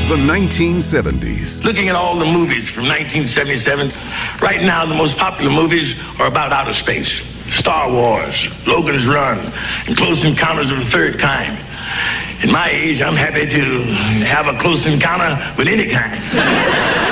The 1970s. Looking at all the movies from 1977, right now the most popular movies are about outer space. Star Wars, Logan's Run, and Close Encounters of the Third Kind. At my age, I'm happy to have a close encounter with any kind.